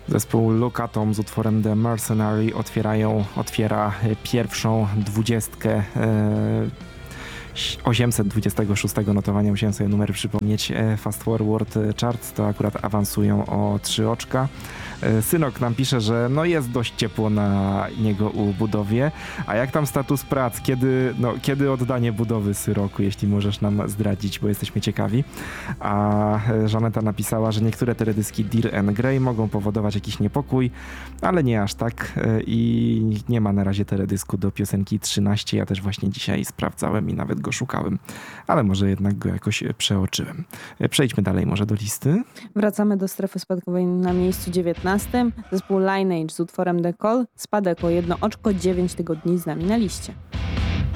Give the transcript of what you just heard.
Zespół Look Atom z utworem The Mercenary otwiera pierwszą 826 notowania, musiałem sobie numer przypomnieć. Fast Forward Charts to akurat awansują o 3 oczka. Synok nam pisze, że jest dość ciepło na niego u budowie. A jak tam status prac? Kiedy oddanie budowy, Syroku, jeśli możesz nam zdradzić, bo jesteśmy ciekawi. A Żaneta napisała, że niektóre teledyski Dir and Grey mogą powodować jakiś niepokój, ale nie aż tak i nie ma na razie teledysku do piosenki 13. Ja też właśnie dzisiaj sprawdzałem i nawet go szukałem, ale może jednak go jakoś przeoczyłem. Przejdźmy dalej może do listy. Wracamy do strefy spadkowej na miejscu 19. Zespół Lineage z utworem The Call. Spadek o 1 oczko, 9 tygodni z nami na liście.